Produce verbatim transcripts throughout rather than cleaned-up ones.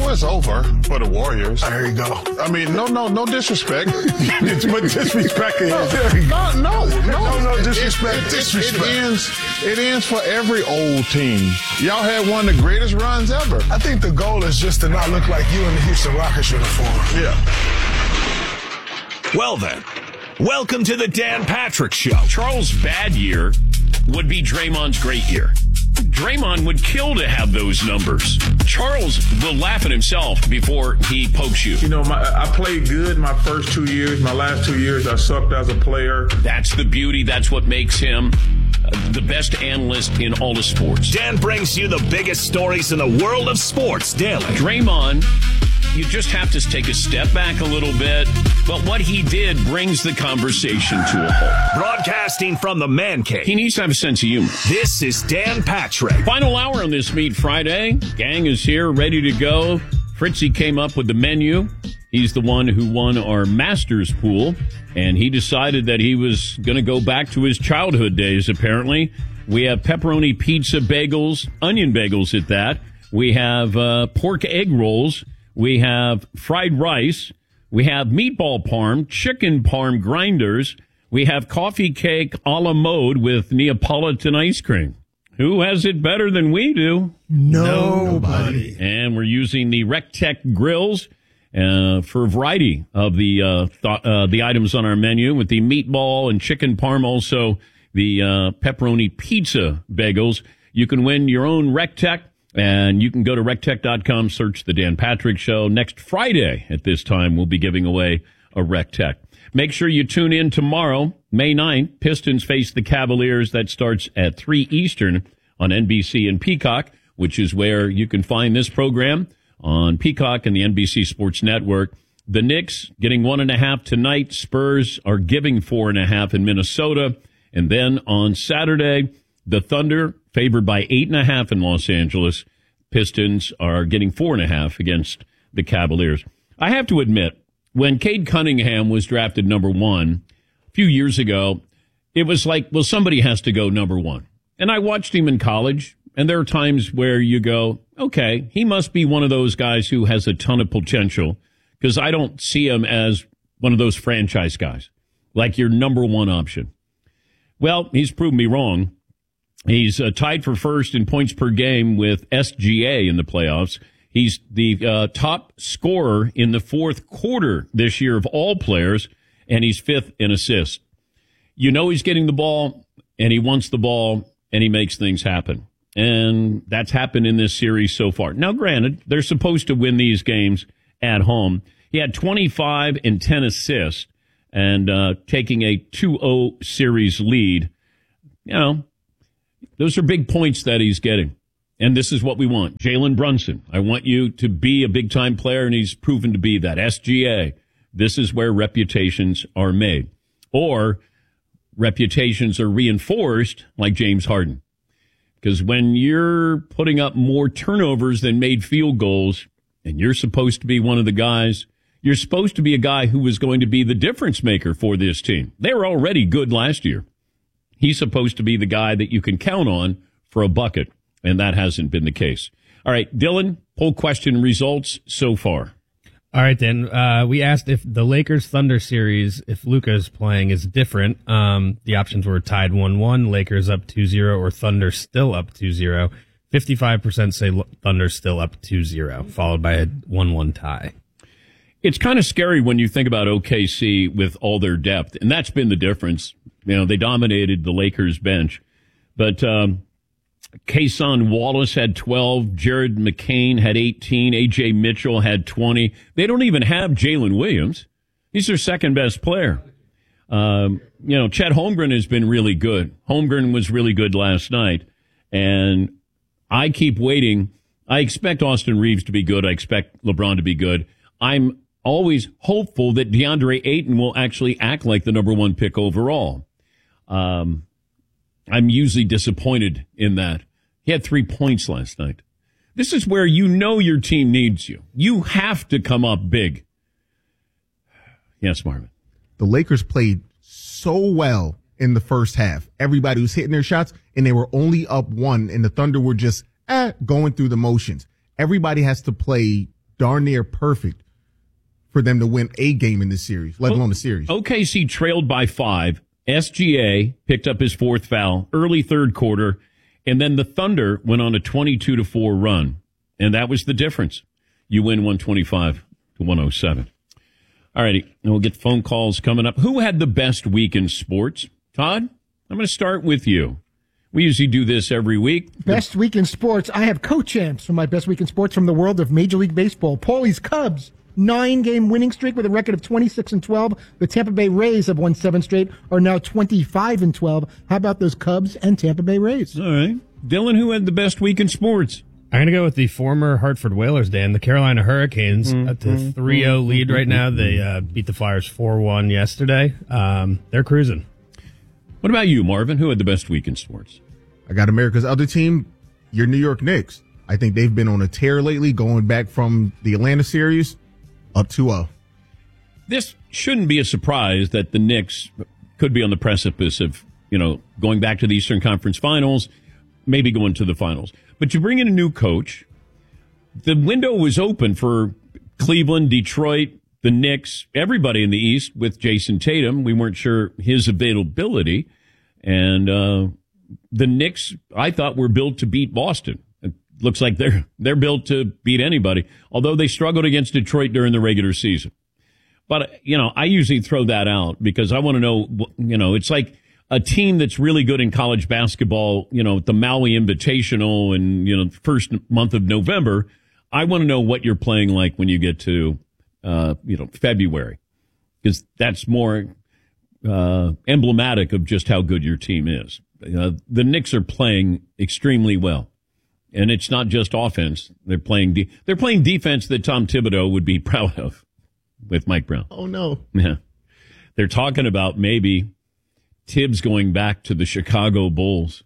Well, it's over for the Warriors. There you go. I mean, no, no, no disrespect. It's but disrespect. No, no, no, no, no, no disrespect. It, it, disrespect. It, it ends. It ends for every old team. Y'all had one of the greatest runs ever. I think the goal is just to not look like you in the Houston Rockets uniform. Yeah. Well then, welcome to the Dan Patrick Show. Charles' bad year would be Draymond's great year. Draymond would kill to have those numbers. Charles will laugh at himself before he pokes you. You know, my, I played good my first two years. My last two years, I sucked as a player. That's the beauty. That's what makes him uh, the best analyst in all of sports. Dan brings you the biggest stories in the world of sports daily. Draymond, you just have to take a step back a little bit. But what he did brings the conversation to a halt. Broadcasting from the man cave. He needs to have a sense of humor. This is Dan Patrick. Final hour on this Meat Friday. Gang is here, ready to go. Fritzy came up with the menu. He's the one who won our Masters pool. And he decided that he was going to go back to his childhood days, apparently. We have pepperoni pizza bagels, onion bagels at that. We have uh, pork egg rolls. We have fried rice. We have meatball parm, chicken parm grinders. We have coffee cake a la mode with Neapolitan ice cream. Who has it better than we do? Nobody. And we're using the Rectech grills uh, for a variety of the uh, th- uh, the items on our menu, with the meatball and chicken parm, also the uh, pepperoni pizza bagels. You can win your own Rectech. And you can go to rectech dot com, search The Dan Patrick Show. Next Friday at this time, we'll be giving away a Rectech. Make sure you tune in tomorrow, May ninth. Pistons face the Cavaliers. That starts at three Eastern on N B C and Peacock, which is where you can find this program on Peacock and the N B C Sports Network. The Knicks getting one and a half tonight. Spurs are giving four and a half in Minnesota. And then on Saturday, the Thunder, favored by eight and a half in Los Angeles. Pistons are getting four and a half against the Cavaliers. I have to admit, when Cade Cunningham was drafted number one a few years ago, it was like, well, somebody has to go number one. And I watched him in college, and there are times where you go, okay, he must be one of those guys who has a ton of potential, because I don't see him as one of those franchise guys, like your number one option. Well, he's proved me wrong. He's uh, tied for first in points per game with S G A in the playoffs. He's the uh, top scorer in the fourth quarter this year of all players, and he's fifth in assists. You know he's getting the ball, and he wants the ball, and he makes things happen. And that's happened in this series so far. Now, granted, they're supposed to win these games at home. He had twenty-five and ten assists, and uh, taking a two oh series lead. You know, those are big points that he's getting. And this is what we want. Jalen Brunson, I want you to be a big-time player, and he's proven to be that. S G A, this is where reputations are made. Or reputations are reinforced like James Harden. Because when you're putting up more turnovers than made field goals, and you're supposed to be one of the guys, you're supposed to be a guy who was going to be the difference maker for this team. They were already good last year. He's supposed to be the guy that you can count on for a bucket, and that hasn't been the case. All right, Dylan, poll question results so far. All right, then. Uh, we asked if the Lakers-Thunder series, if Luka is playing, is different. Um, the options were tied one one, Lakers up two zero, or Thunder still up two zero. fifty-five percent say Thunder still up two zero, followed by a one one tie. It's kind of scary when you think about O K C with all their depth, and that's been the difference. You know, they dominated the Lakers bench. But um, Kason Wallace had twelve, Jared McCain had eighteen, A J Mitchell had twenty. They don't even have Jalen Williams. He's their second-best player. Um, you know, Chet Holmgren has been really good. Holmgren was really good last night. And I keep waiting. I expect Austin Reeves to be good. I expect LeBron to be good. I'm always hopeful that DeAndre Ayton will actually act like the number one pick overall. Um, I'm usually disappointed in that. He had three points last night. This is where you know your team needs you. You have to come up big. Yes, Marvin. The Lakers played so well in the first half. Everybody was hitting their shots, and they were only up one, and the Thunder were just eh, going through the motions. Everybody has to play darn near perfect for them to win a game in this series, let alone the series. O K C trailed by five. S G A picked up his fourth foul early third quarter, and then the Thunder went on a twenty-two to four run, and that was the difference. You win one twenty-five to one oh seven. All righty, we'll get phone calls coming up. Who had the best week in sports? Todd, I'm going to start with you. We usually do this every week. Best week in sports. I have co-champs for my best week in sports from the world of Major League Baseball. Paulie's Cubs, nine-game winning streak with a record of twenty-six and twelve. The Tampa Bay Rays have won seven straight, are now twenty-five and twelve. How about those Cubs and Tampa Bay Rays? All right. Dylan, who had the best week in sports? I'm going to go with the former Hartford Whalers, Dan. The Carolina Hurricanes, mm-hmm. at the three oh lead right now. They uh, beat the Flyers four one yesterday. Um, they're cruising. What about you, Marvin? Who had the best week in sports? I got America's other team, your New York Knicks. I think they've been on a tear lately, going back from the Atlanta series up two oh. This shouldn't be a surprise that the Knicks could be on the precipice of, you know, going back to the Eastern Conference Finals, maybe going to the finals. But you bring in a new coach. The window was open for Cleveland, Detroit, the Knicks, everybody in the East with Jason Tatum. We weren't sure his availability. And uh, the Knicks, I thought, were built to beat Boston. It looks like they're they're built to beat anybody, although they struggled against Detroit during the regular season. But, you know, I usually throw that out because I want to know, you know, it's like a team that's really good in college basketball, you know, the Maui Invitational and, you know, the first month of November. I want to know what you're playing like when you get to, uh, you know, February, because that's more uh, emblematic of just how good your team is. Uh, the Knicks are playing extremely well, and it's not just offense. They're playing de- they're playing defense that Tom Thibodeau would be proud of with Mike Brown. Oh, no. Yeah. They're talking about maybe Tibbs going back to the Chicago Bulls.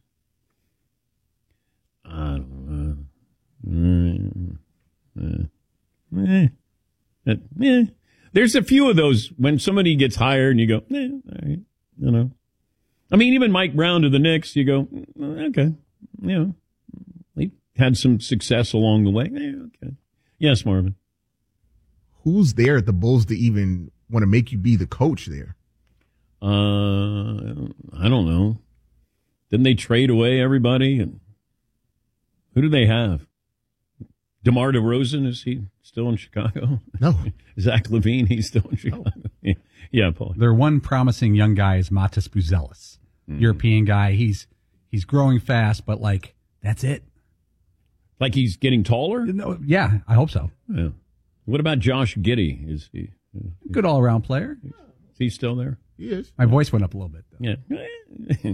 I don't know. Uh, uh, uh, eh. There's a few of those when somebody gets hired and you go, eh, all right, you know. I mean, even Mike Brown to the Knicks, you go, okay, you know, he had some success along the way. Eh, okay. Yes, Marvin. Who's there at the Bulls to even want to make you be the coach there? Uh, I don't know. Didn't they trade away everybody? And who do they have? DeMar DeRozan, is he still in Chicago? No. Zach LaVine, he's still in Chicago. No. Yeah, yeah, Paul. Their one promising young guy is Matas Buzelis, mm-hmm. European guy. He's he's growing fast, but like that's it. Like he's getting taller? No, yeah, I hope so. Yeah. What about Josh Giddey? Is he uh, good all around player? Is he still there? He is. My voice went up a little bit, though. Yeah.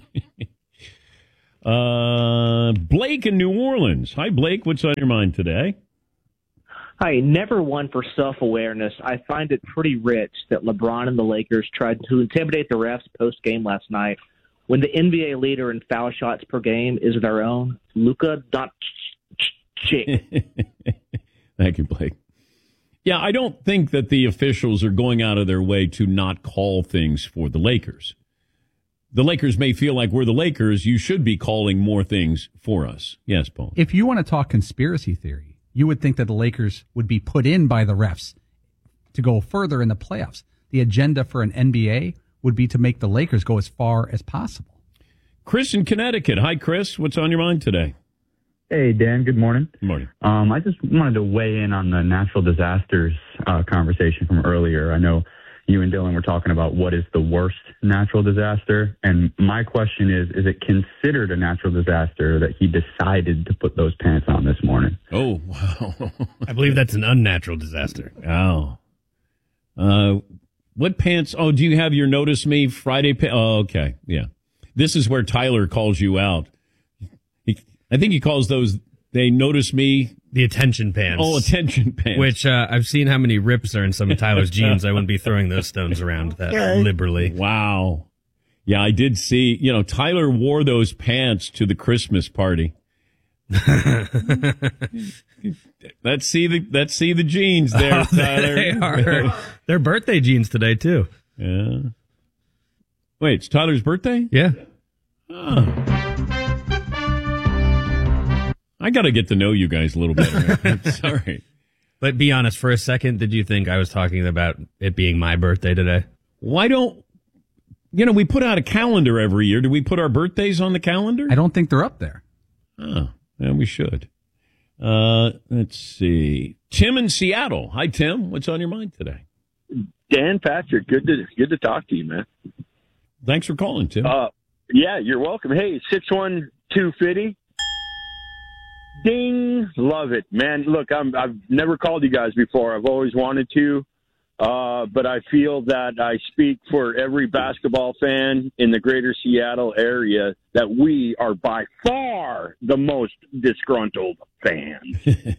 uh, Blake in New Orleans. Hi, Blake. What's on your mind today? Hi. Never one for self-awareness. I find it pretty rich that LeBron and the Lakers tried to intimidate the refs post-game last night when the N B A leader in foul shots per game is their own Luka Doncic. Thank you, Blake. Yeah, I don't think that the officials are going out of their way to not call things for the Lakers. The Lakers may feel like we're the Lakers. You should be calling more things for us. Yes, Paul. If you want to talk conspiracy theory, you would think that the Lakers would be put in by the refs to go further in the playoffs. The agenda for an N B A would be to make the Lakers go as far as possible. Chris in Connecticut. Hi, Chris. What's on your mind today? Hey, Dan. Good morning. Good morning. Um, I just wanted to weigh in on the natural disasters uh, conversation from earlier. I know you and Dylan were talking about what is the worst natural disaster. And my question is, is it considered a natural disaster that he decided to put those pants on this morning? Oh, wow. I believe that's an unnatural disaster. Oh. Uh, what pants? Oh, do you have your Notice Me Friday? Pa- oh, okay. Yeah. This is where Tyler calls you out. I think he calls those, they notice me. The attention pants. Oh, attention pants. Which uh, I've seen how many rips are in some of Tyler's jeans. I wouldn't be throwing those stones around that liberally. Wow. Yeah, I did see, you know, Tyler wore those pants to the Christmas party. Let's see the let's see the jeans there, oh, Tyler. They are. They're birthday jeans today, too. Yeah. Wait, it's Tyler's birthday? Yeah. Oh. I got to get to know you guys a little better. Sorry. But be honest, for a second, did you think I was talking about it being my birthday today? Why don't, you know, we put out a calendar every year. Do we put our birthdays on the calendar? I don't think they're up there. Oh, yeah, we should. Uh, let's see. Tim in Seattle. Hi, Tim. What's on your mind today? Dan Patrick, good to good to talk to you, man. Thanks for calling, Tim. Uh, yeah, you're welcome. Hey, six one two fifty. Ding, love it, man. Look, I'm, I've never called you guys before. I've always wanted to, uh, but I feel that I speak for every basketball fan in the greater Seattle area that we are by far the most disgruntled fans.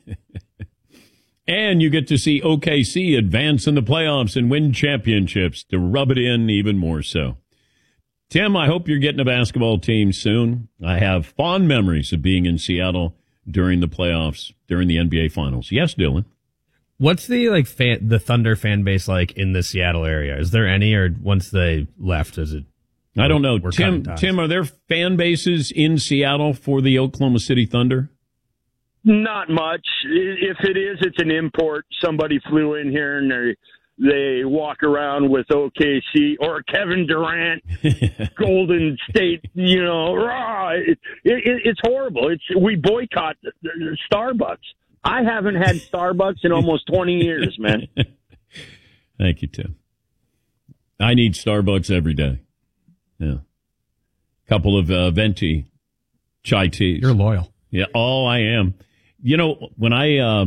And you get to see O K C advance in the playoffs and win championships to rub it in even more so. Tim, I hope you're getting a basketball team soon. I have fond memories of being in Seattle during the playoffs, during the N B A Finals. Yes, Dylan. What's the like fan, the Thunder fan base like in the Seattle area? Is there any, or once they left, is it? I don't know. Tim, Tim, are there fan bases in Seattle for the Oklahoma City Thunder? Not much. If it is, it's an import. Somebody flew in here and they they walk around with O K C or Kevin Durant, Golden State. You know, rah, it, it, it's horrible. It's we boycott Starbucks. I haven't had Starbucks in almost twenty years, man. Thank you, Tim. I need Starbucks every day. Yeah, couple of uh, venti chai teas. You're loyal. Yeah. Oh, I am. You know, when I uh,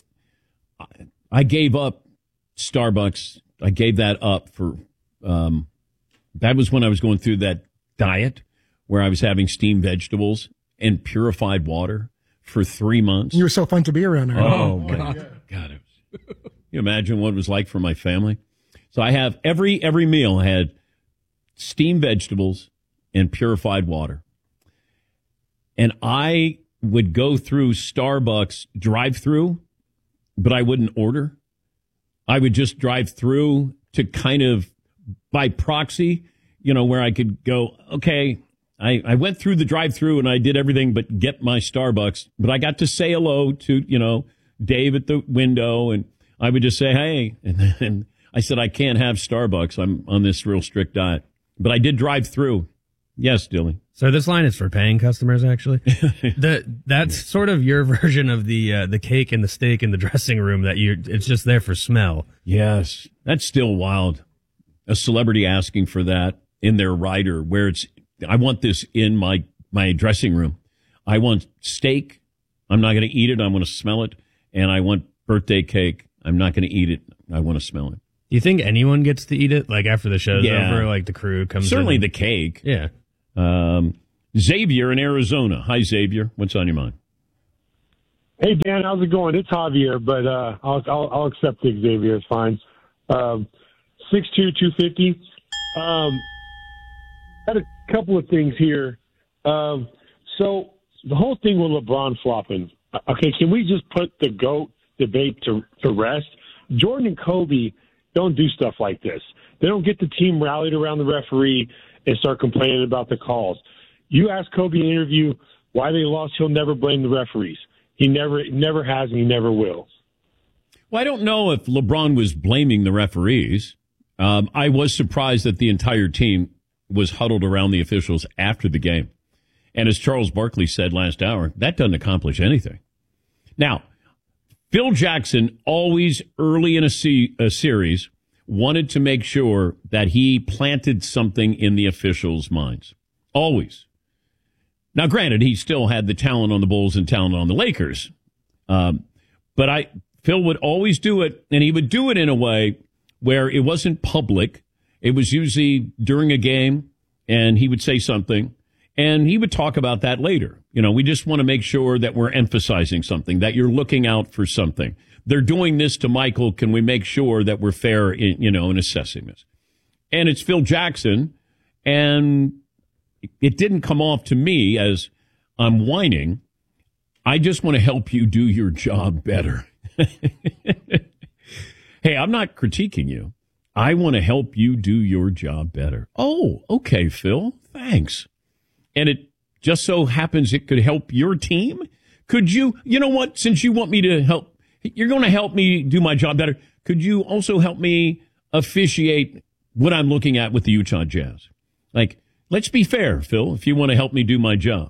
I gave up Starbucks, I gave that up for um, that was when I was going through that diet where I was having steamed vegetables and purified water for three months. You were so fun to be around. Aaron. Oh, my God. God, it was, can you imagine what it was like for my family? So I have every every meal I had steamed vegetables and purified water. And I would go through Starbucks drive-through, but I wouldn't order. I would just drive through to kind of by proxy, you know, where I could go, okay, I, I went through the drive-through and I did everything but get my Starbucks, but I got to say hello to, you know, Dave at the window, and I would just say, hey, and then I said, I can't have Starbucks. I'm on this real strict diet, but I did drive through. Yes, Dilly. So this line is for paying customers, actually. the, that's sort of your version of the uh, the cake and the steak in the dressing room that you it's just there for smell. Yes, that's still wild. A celebrity asking for that in their rider, where it's, I want this in my, my dressing room. I want steak. I'm not going to eat it. I want to smell it. And I want birthday cake. I'm not going to eat it. I want to smell it. Do you think anyone gets to eat it? Like after the show's Yeah. over, like the crew comes Certainly in? the cake. Yeah. Um, Xavier in Arizona. Hi, Xavier. What's on your mind? Hey, Dan, how's it going? It's Javier, but uh, I'll, I'll I'll accept the Xavier. It's fine. Um, six two, two fifty. Um, had a couple of things here. Um, so the whole thing with LeBron flopping. Okay, can we just put the GOAT debate to, to rest? Jordan and Kobe don't do stuff like this. They don't get the team rallied around the referee and start complaining about the calls. You ask Kobe in an interview why they lost, he'll never blame the referees. He never never has and he never will. Well, I don't know if LeBron was blaming the referees. Um, I was surprised that the entire team was huddled around the officials after the game. And as Charles Barkley said last hour, that doesn't accomplish anything. Now, Phil Jackson always early in a, se- a series wanted to make sure that he planted something in the officials' minds. Always. Now, granted, he still had the talent on the Bulls and talent on the Lakers. Um, but I, Phil would always do it, and he would do it in a way where it wasn't public. It was usually during a game, and he would say something, and he would talk about that later. You know, we just want to make sure that we're emphasizing something, that you're looking out for something. They're doing this to Michael. Can we make sure that we're fair in, you know, in assessing this? And it's Phil Jackson, and it didn't come off to me as I'm whining. I just want to help you do your job better. Hey, I'm not critiquing you. I want to help you do your job better. Oh, okay, Phil. Thanks. And it just so happens it could help your team. Could you, you know what, since you want me to help you're going to help me do my job better. Could you also help me officiate what I'm looking at with the Utah Jazz? Like, let's be fair, Phil, if you want to help me do my job.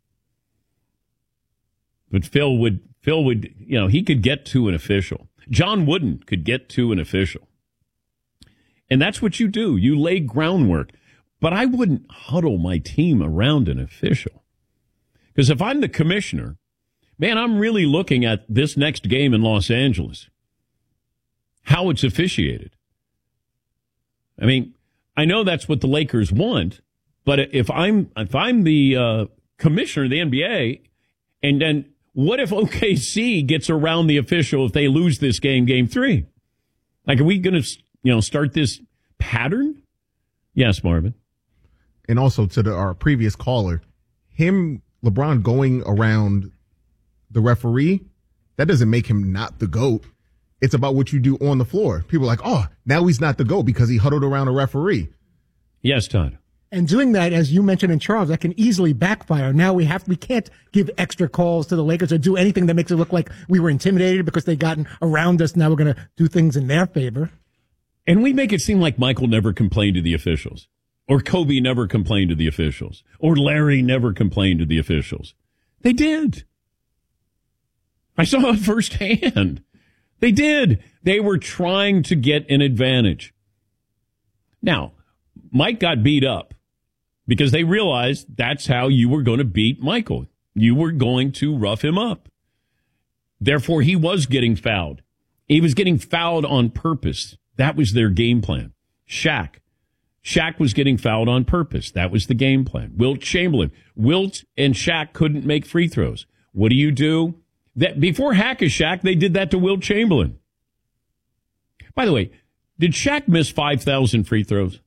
But Phil would, Phil would, you know, he could get to an official. John Wooden could get to an official. And that's what you do. You lay groundwork. But I wouldn't huddle my team around an official. Because if I'm the commissioner, man, I'm really looking at this next game in Los Angeles, how it's officiated. I mean, I know that's what the Lakers want, but if I'm if I'm the uh, commissioner of the N B A, and then what if O K C gets around the official if they lose this game, game three? Like, are we going to, you know, start this pattern? Yes, Marvin. And also to the, our previous caller, him, LeBron going around the referee, that doesn't make him not the GOAT. It's about what you do on the floor. People are like, oh, now he's not the GOAT because he huddled around a referee. Yes, Todd. And doing that, as you mentioned in Charles, that can easily backfire. Now we have we can't give extra calls to the Lakers or do anything that makes it look like we were intimidated because they gotten around us. Now we're going to do things in their favor. And we make it seem like Michael never complained to the officials, or Kobe never complained to the officials, or Larry never complained to the officials. They did. I saw it firsthand. They did. They were trying to get an advantage. Now, Mike got beat up because they realized that's how you were going to beat Michael. You were going to rough him up. Therefore, he was getting fouled. He was getting fouled on purpose. That was their game plan. Shaq. Shaq was getting fouled on purpose. That was the game plan. Wilt Chamberlain. Wilt and Shaq couldn't make free throws. What do you do? That before Hack-a-Shaq, they did that to Wilt Chamberlain. By the way, did Shaq miss five thousand free throws?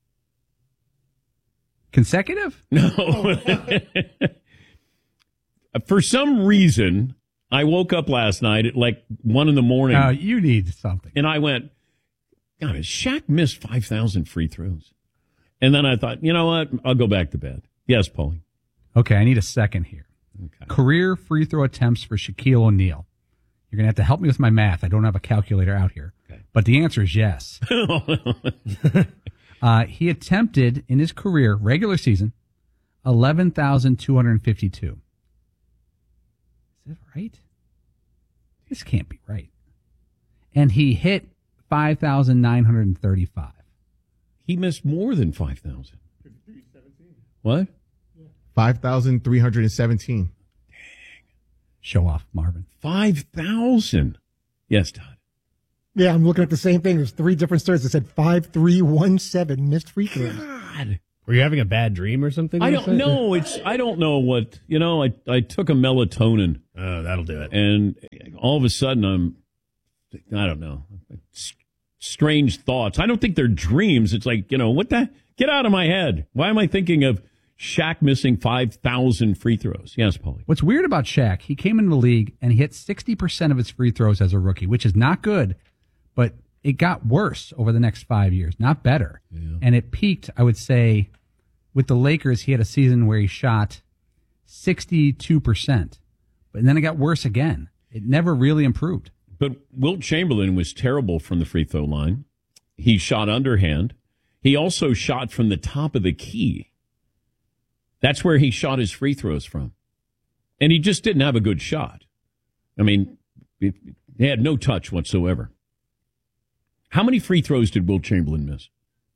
Consecutive? No. For some reason, I woke up last night at like one in the morning. Oh, you need something. And I went, God, has Shaq missed five thousand free throws? And then I thought, you know what? I'll go back to bed. Yes, Paulie. Okay, I need a second here. Okay. Career free throw attempts for Shaquille O'Neal. You're going to have to help me with my math. I don't have a calculator out here. Okay. But the answer is yes. uh, he attempted in his career, regular season, eleven thousand two hundred fifty-two. Is that right? This can't be right. And he hit five thousand nine hundred thirty-five. He missed more than five thousand. What? five thousand three hundred seventeen. Dang. Show off, Marvin. five thousand. Yes, Todd. Yeah, I'm looking at the same thing. There's three different stories that said five three one seven missed free throws. God. Were you having a bad dream or something? I don't know. It's I don't know what, you know, I, I took a melatonin. Oh, that'll do it. And all of a sudden I'm, I don't know, strange thoughts. I don't think they're dreams. It's like, you know, what the, get out of my head. Why am I thinking of Shaq missing five thousand free throws? Yes, Paulie. What's weird about Shaq, he came into the league and he hit sixty percent of his free throws as a rookie, which is not good, but it got worse over the next five years, not better. Yeah. And it peaked, I would say, with the Lakers, he had a season where he shot sixty-two percent, but then it got worse again. It never really improved. But Wilt Chamberlain was terrible from the free throw line. He shot underhand. He also shot from the top of the key. That's where he shot his free throws from. And he just didn't have a good shot. I mean, he had no touch whatsoever. How many free throws did Wilt Chamberlain miss?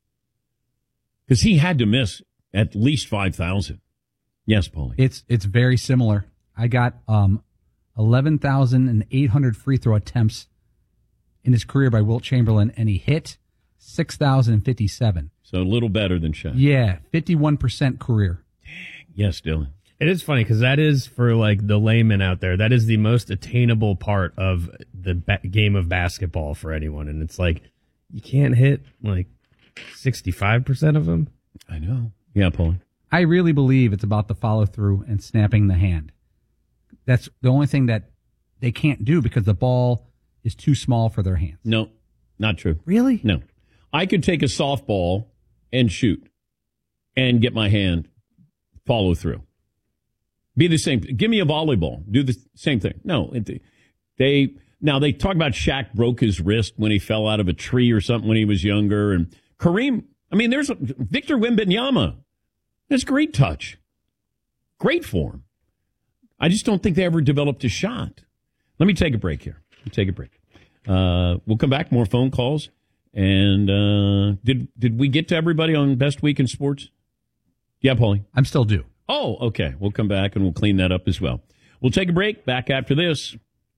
Because he had to miss at least five thousand. Yes, Paulie. It's it's very similar. I got um, eleven thousand eight hundred free throw attempts in his career by Wilt Chamberlain, and he hit six thousand fifty-seven. So a little better than Shaq. Yeah, fifty-one percent career. Dang. Yes, Dylan. It is funny because that is, for like the layman out there, that is the most attainable part of the ba- game of basketball for anyone. And it's like, you can't hit like sixty-five percent of them. I know. Yeah, Paulie. I really believe it's about the follow through and snapping the hand. That's the only thing that they can't do because the ball is too small for their hands. No, not true. Really? No. I could take a softball and shoot and get my hand follow through. Be the same. Give me a volleyball. Do the same thing. No, it, they Now, they talk about Shaq broke his wrist when he fell out of a tree or something when he was younger. And Kareem, I mean, there's a, Victor Wembanyama. That's great touch. Great form. I just don't think they ever developed a shot. Let me take a break here. Let me take a break. Uh, we'll come back, more phone calls. And uh, did did we get to everybody on Best Week in Sports? Yeah, Paulie? I'm still due. Oh, okay. We'll come back and we'll clean that up as well. We'll take a break. Back after this.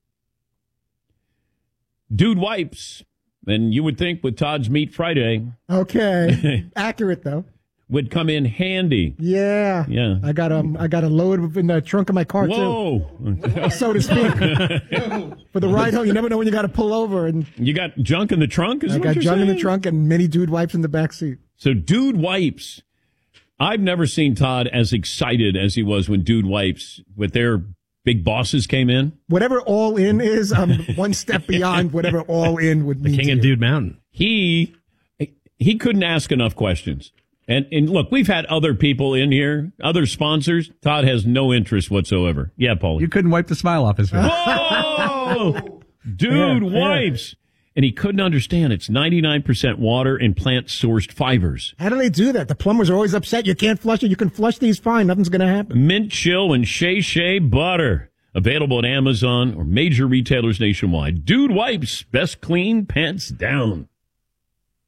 Dude Wipes. And you would think with Todd's Meat Friday. Okay. Accurate, though. Would come in handy. Yeah. Yeah. I got a, I got a load in the trunk of my car, Whoa. too. So to speak. For the ride home, you never know when you got to pull over. And you got junk in the trunk? Is I what got you're junk saying? in the trunk and many Dude Wipes in the back seat. So Dude Wipes. I've never seen Todd as excited as he was when Dude Wipes, with their big bosses, came in. Whatever all in is, I'm one step beyond whatever all in would mean. The King to of you. Dude Mountain. He he couldn't ask enough questions. And and look, we've had other people in here, other sponsors. Todd has no interest whatsoever. Yeah, Paulie. You couldn't wipe the smile off his face. Whoa! Dude Yeah, Wipes. And he couldn't understand it's ninety-nine percent water and plant-sourced fibers. How do they do that? The plumbers are always upset. You can't flush it. You can flush these fine. Nothing's going to happen. Mint Chill and Shea Shea Butter. Available at Amazon or major retailers nationwide. Dude Wipes. Best clean pants down.